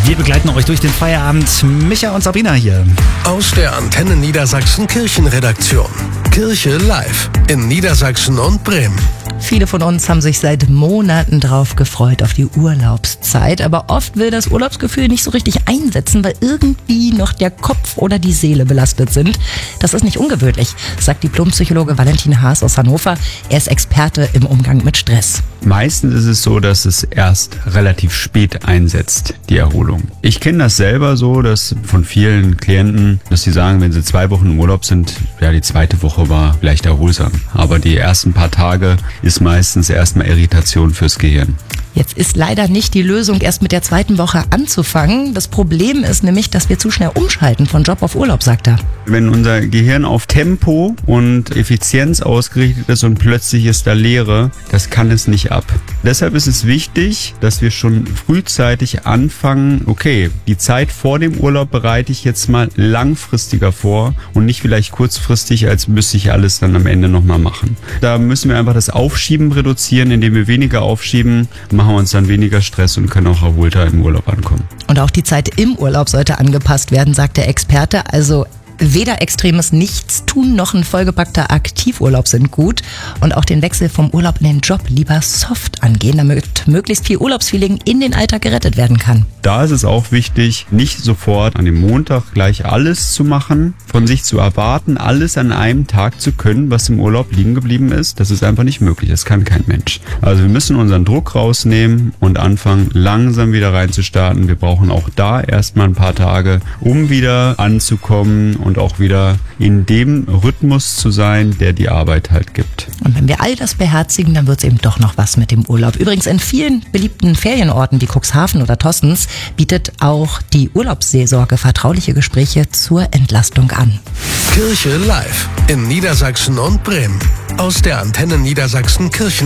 Wir begleiten euch durch den Feierabend. Micha und Sabrina hier. Aus der Antenne Niedersachsen Kirchenredaktion. Kirche live in Niedersachsen und Bremen. Viele von uns haben sich seit Monaten drauf gefreut, auf die Urlaubszeit. Aber oft will das Urlaubsgefühl nicht so richtig einsetzen, weil irgendwie noch der Kopf oder die Seele belastet sind. Das ist nicht ungewöhnlich, sagt Diplompsychologe Valentin Haas aus Hannover. Er ist Experte im Umgang mit Stress. Meistens ist es so, dass es erst relativ spät einsetzt, die Erholung. Ich kenne das selber so, dass von vielen Klienten, dass sie sagen, wenn sie 2 Wochen im Urlaub sind, ja, die zweite Woche war vielleicht erholsam. Aber die ersten paar Tage ist meistens erstmal Irritation fürs Gehirn. Jetzt ist leider nicht die Lösung, erst mit der 2. Woche anzufangen. Das Problem ist nämlich, dass wir zu schnell umschalten von Job auf Urlaub, sagt er. Wenn unser Gehirn auf Tempo und Effizienz ausgerichtet ist und plötzlich ist da Leere, das kann es nicht ab. Deshalb ist es wichtig, dass wir schon frühzeitig anfangen, okay, die Zeit vor dem Urlaub bereite ich jetzt mal langfristiger vor und nicht vielleicht kurzfristig, als müsste ich alles dann am Ende nochmal machen. Da müssen wir einfach das Aufschieben reduzieren, indem wir weniger aufschieben, machen wir uns dann weniger Stress und können auch erholter im Urlaub ankommen. Und auch die Zeit im Urlaub sollte angepasst werden, sagt der Experte. Also weder extremes Nichtstun noch ein vollgepackter Aktivurlaub sind gut. Und auch den Wechsel vom Urlaub in den Job lieber soft angehen, damit möglichst viel Urlaubsfeeling in den Alltag gerettet werden kann. Da ist es auch wichtig, nicht sofort an dem Montag gleich alles zu machen, von sich zu erwarten, alles an einem Tag zu können, was im Urlaub liegen geblieben ist. Das ist einfach nicht möglich, das kann kein Mensch. Also wir müssen unseren Druck rausnehmen und anfangen, langsam wieder reinzustarten. Wir brauchen auch da erstmal ein paar Tage, um wieder anzukommen und auch wieder in dem Rhythmus zu sein, der die Arbeit halt gibt. Und wenn wir all das beherzigen, dann wird es eben doch noch was mit dem Urlaub. Übrigens in vielen beliebten Ferienorten wie Cuxhaven oder Tostens bietet auch die Urlaubsseelsorge vertrauliche Gespräche zur Entlastung an. Kirche live in Niedersachsen und Bremen. Aus der Antenne Niedersachsen Kirchen